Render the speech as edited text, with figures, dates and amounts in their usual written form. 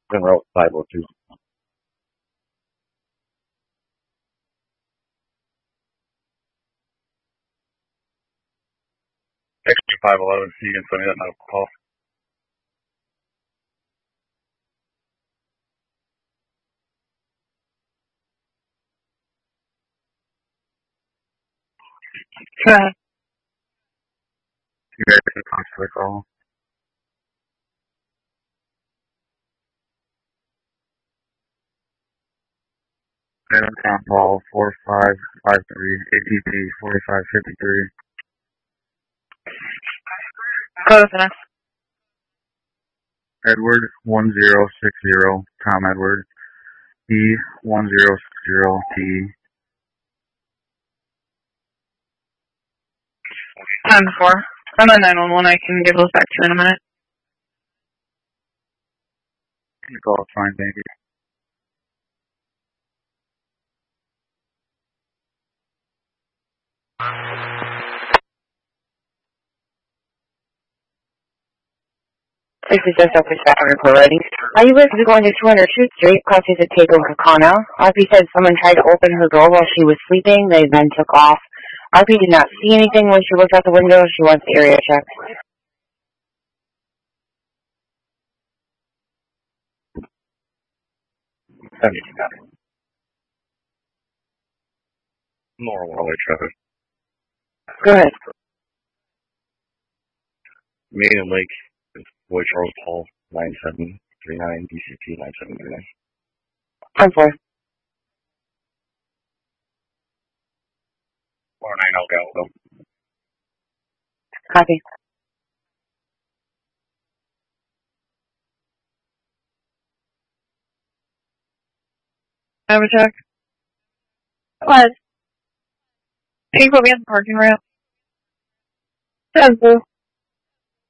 Then route 502. Extra 511, so you can send me that medical call. Correct. You guys can talk to the call. Adam Tom Paul 4553 ATP 4553. Go with the next. Edward 1060 Tom Edward E1060 T. 10-4. I'm on 911. I can give those back to you in a minute. You call it fine, thank you. This is just Officer Stafford ready. Are you listening to going to 200 Shoot Street, crosses a table with Connell? RP said someone tried to open her door while she was sleeping. They then took off. RP did not see anything when she looked out the window. She wants the area checked. Normal traffic. Go ahead. Main and Lake is Boy Charles Hall 9739 DCP 9739. 10-4. 49 Elko. Copy. Have a check. What? Can you put me in the parking ramp? 10-4.